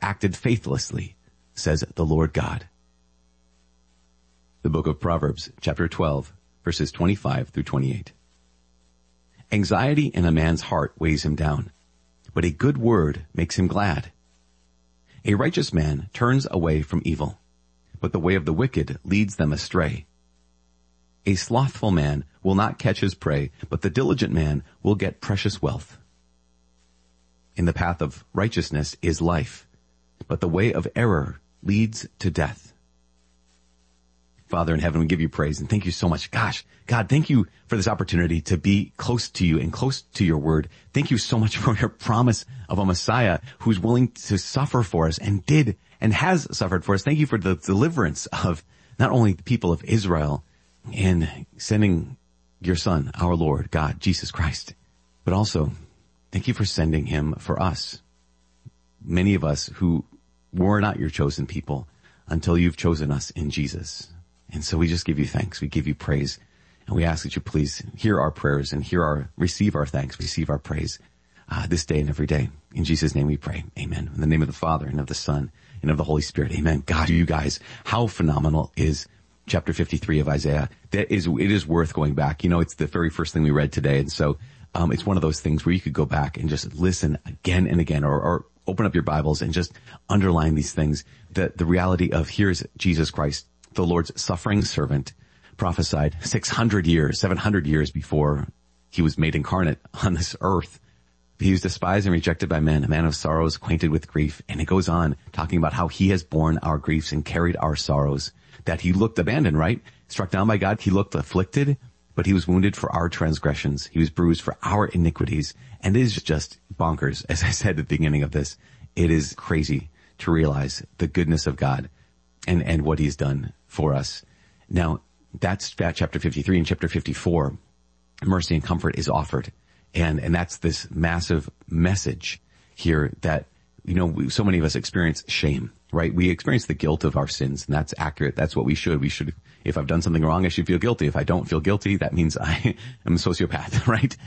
acted faithlessly, says the Lord God. The book of Proverbs, chapter 12, verses 25 through 28. Anxiety in a man's heart weighs him down, but a good word makes him glad. A righteous man turns away from evil, but the way of the wicked leads them astray. A slothful man will not catch his prey, but the diligent man will get precious wealth. In the path of righteousness is life, but the way of error leads to death. Father in heaven, we give you praise and thank you so much. Gosh, God, thank you for this opportunity to be close to you and close to your word. Thank you so much for your promise of a Messiah who's willing to suffer for us and did and has suffered for us. Thank you for the deliverance of not only the people of Israel in sending your son, our Lord, God, Jesus Christ, but also thank you for sending him for us. Many of us who were not your chosen people until you've chosen us in Jesus. And so we just give you thanks. We give you praise. And we ask that you please hear our prayers and receive our thanks, receive our praise, this day and every day. In Jesus' name we pray. Amen. In the name of the Father and of the Son and of the Holy Spirit. Amen. God, you guys, how phenomenal is chapter 53 of Isaiah? It is worth going back. You know, it's the very first thing we read today. And so, it's one of those things where you could go back and just listen again and again, or open up your Bibles and just underline these things. The reality of here's Jesus Christ, the Lord's suffering servant, prophesied 700 years before he was made incarnate on this earth. He was despised and rejected by men, a man of sorrows, acquainted with grief. And it goes on talking about how he has borne our griefs and carried our sorrows, that he looked abandoned, right? Struck down by God. He looked afflicted, but he was wounded for our transgressions. He was bruised for our iniquities. And it is just bonkers. As I said at the beginning of this, it is crazy to realize the goodness of God and what he's done for us. Now, that's chapter 53. And chapter 54, mercy and comfort is offered. And that's this massive message here that, you know, so many of us experience shame, right? We experience the guilt of our sins, and that's accurate. That's what we should. If I've done something wrong, I should feel guilty. If I don't feel guilty, that means I am a sociopath, right?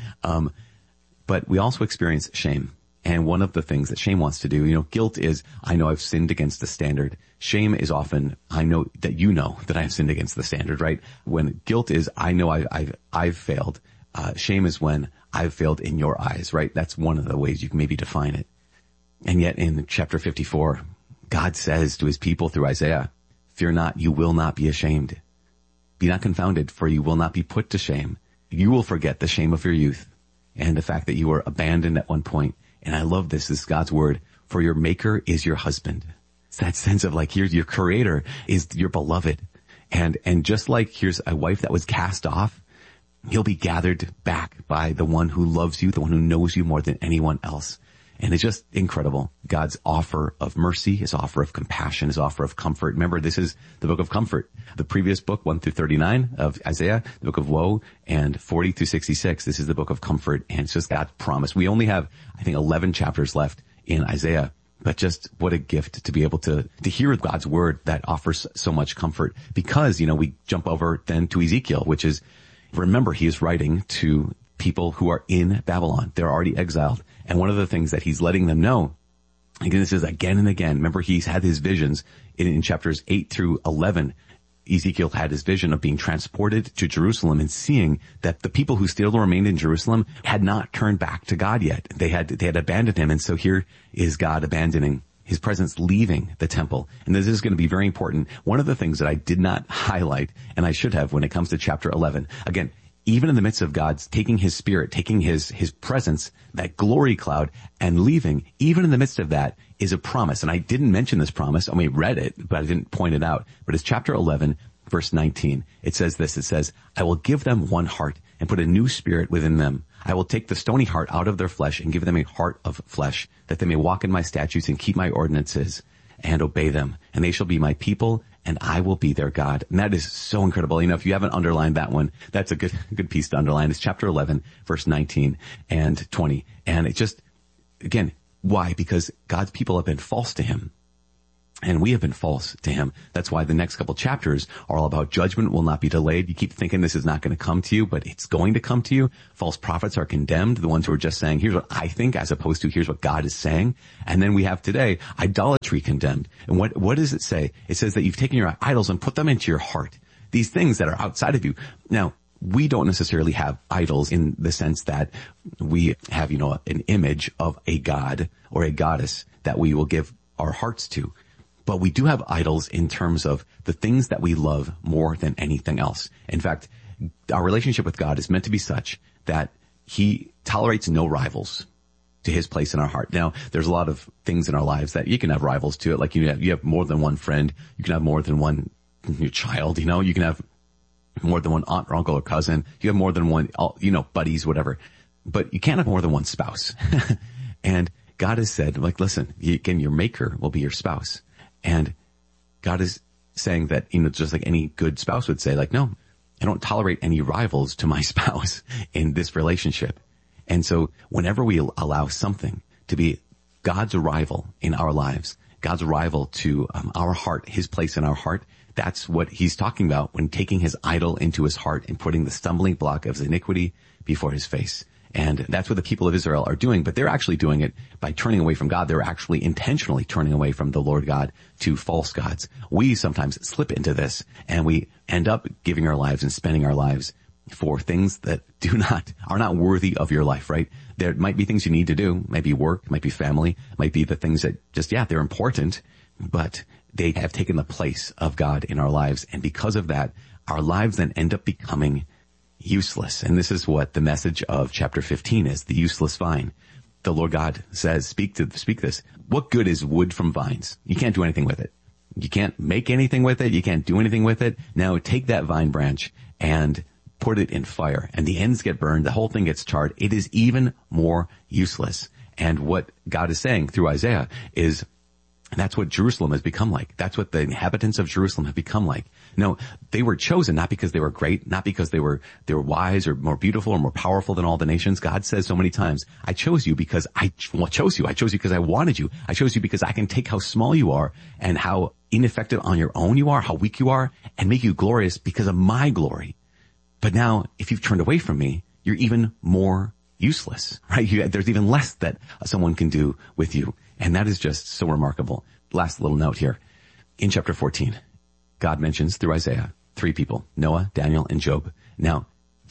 But we also experience shame. And one of the things that shame wants to do, you know, guilt is, I know I've sinned against the standard. Shame is often, I know that you know that I've sinned against the standard, right? When guilt is, I know I've failed. Shame is when I've failed in your eyes, right? That's one of the ways you can maybe define it. And yet in chapter 54, God says to his people through Isaiah, fear not, you will not be ashamed. Be not confounded, for you will not be put to shame. You will forget the shame of your youth and the fact that you were abandoned at one point. And I love this is God's word, for your maker is your husband. It's that sense of like, here's your creator is your beloved. And just like here's a wife that was cast off, you'll be gathered back by the one who loves you, the one who knows you more than anyone else. And it's just incredible. God's offer of mercy, his offer of compassion, his offer of comfort. Remember, this is the book of comfort. The previous book, 1 through 39 of Isaiah, the book of woe, and 40 through 66, this is the book of comfort. And it's just God's promise. We only have, I think, 11 chapters left in Isaiah. But just what a gift to be able to hear God's word that offers so much comfort. Because, you know, we jump over then to Ezekiel, which is, remember, he is writing to people who are in Babylon. They're already exiled. And one of the things that he's letting them know, again, this is again and again. Remember, he's had his visions in chapters 8 through 11. Ezekiel had his vision of being transported to Jerusalem and seeing that the people who still remained in Jerusalem had not turned back to God yet. They had abandoned him. And so here is God abandoning his presence, leaving the temple. And this is going to be very important. One of the things that I did not highlight, and I should have when it comes to chapter 11, again, even in the midst of God's taking his spirit, taking his presence, that glory cloud, and leaving, even in the midst of that is a promise. And I didn't mention this promise. I mean, read it, but I didn't point it out. But it's chapter 11, verse 19. It says this. It says, I will give them one heart and put a new spirit within them. I will take the stony heart out of their flesh and give them a heart of flesh, that they may walk in my statutes and keep my ordinances and obey them. And they shall be my people, and I will be their God. And that is so incredible. You know, if you haven't underlined that one, that's a good piece to underline. It's chapter 11, verse 19 and 20. And it just, again, why? Because God's people have been false to him. And we have been false to him. That's why the next couple chapters are all about judgment will not be delayed. You keep thinking this is not going to come to you, but it's going to come to you. False prophets are condemned. The ones who are just saying, here's what I think, as opposed to here's what God is saying. And then we have today idolatry condemned. And what does it say? It says that you've taken your idols and put them into your heart. These things that are outside of you. Now, we don't necessarily have idols in the sense that we have, an image of a god or a goddess that we will give our hearts to. But we do have idols in terms of the things that we love more than anything else. In fact, our relationship with God is meant to be such that he tolerates no rivals to his place in our heart. Now, there's a lot of things in our lives that you can have rivals to it. Like you have more than one friend. You can have more than one child, you can have more than one aunt or uncle or cousin. You have more than one, buddies, whatever. But you can't have more than one spouse. And God has said, listen, again, your maker will be your spouse. And God is saying that, just like any good spouse would say, no, I don't tolerate any rivals to my spouse in this relationship. And so whenever we allow something to be God's rival in our lives, God's rival to our heart, his place in our heart, that's what he's talking about when taking his idol into his heart and putting the stumbling block of his iniquity before his face. And that's what the people of Israel are doing, but they're actually doing it by turning away from God. They're actually intentionally turning away from the Lord God to false gods. We sometimes slip into this and we end up giving our lives and spending our lives for things that are not worthy of your life, right? There might be things you need to do, might be work, might be family, might be the things that they're important, but they have taken the place of God in our lives. And because of that, our lives then end up becoming useless. And this is what the message of chapter 15 is, the useless vine. The Lord God says, speak this. What good is wood from vines? You can't do anything with it. You can't make anything with it. You can't do anything with it. Now take that vine branch and put it in fire and the ends get burned. The whole thing gets charred. It is even more useless. And what God is saying through Isaiah is, that's what Jerusalem has become like. That's what the inhabitants of Jerusalem have become like. No, they were chosen not because they were great, not because they were wise or more beautiful or more powerful than all the nations. God says so many times, I chose you because I chose you. I chose you because I wanted you. I chose you because I can take how small you are and how ineffective on your own you are, how weak you are, and make you glorious because of my glory. But now, if you've turned away from me, you're even more useless, right? There's even less that someone can do with you. And that is just so remarkable. Last little note here. In chapter 14, God mentions through Isaiah 3 people, Noah, Daniel, and Job. Now,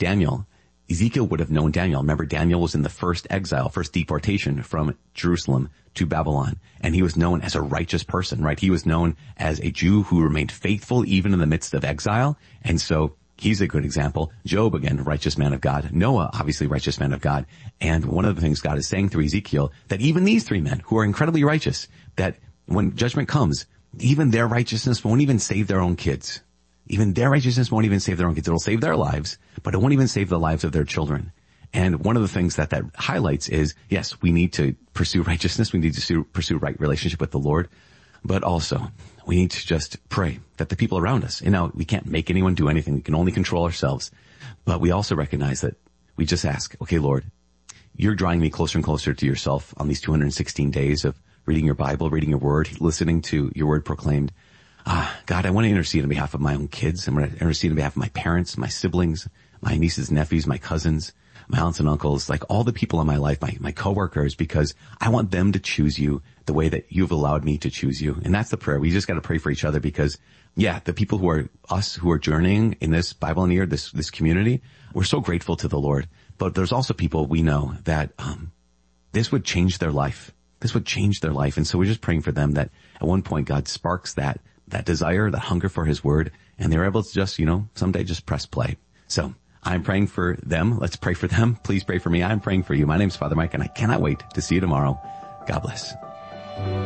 Ezekiel would have known Daniel. Remember, Daniel was in the first exile, first deportation from Jerusalem to Babylon. And he was known as a righteous person, right? He was known as a Jew who remained faithful even in the midst of exile. And so he's a good example. Job, again, righteous man of God. Noah, obviously righteous man of God. And one of the things God is saying through Ezekiel, that even these 3 men who are incredibly righteous, that when judgment comes, even their righteousness won't even save their own kids. Even their righteousness won't even save their own kids. It'll save their lives, but it won't even save the lives of their children. And one of the things that highlights is, yes, we need to pursue righteousness. We need to pursue right relationship with the Lord, but also we need to just pray that the people around us, we can't make anyone do anything. We can only control ourselves. But we also recognize that we just ask, okay, Lord, you're drawing me closer and closer to yourself on these 216 days of reading your Bible, reading your word, listening to your word proclaimed. God, I want to intercede on behalf of my own kids. I'm going to intercede on behalf of my parents, my siblings, my nieces, nephews, my cousins, my aunts and uncles, like all the people in my life, my coworkers, because I want them to choose you the way that you've allowed me to choose you. And that's the prayer. We just got to pray for each other because, the people who are journeying in this Bible in the Year, this community, we're so grateful to the Lord. But there's also people we know that, this would change their life. This would change their life. And so we're just praying for them that at one point God sparks that desire, that hunger for his word, and they're able to just, someday just press play. So I'm praying for them. Let's pray for them. Please pray for me. I'm praying for you. My name's Father Mike, and I cannot wait to see you tomorrow. God bless.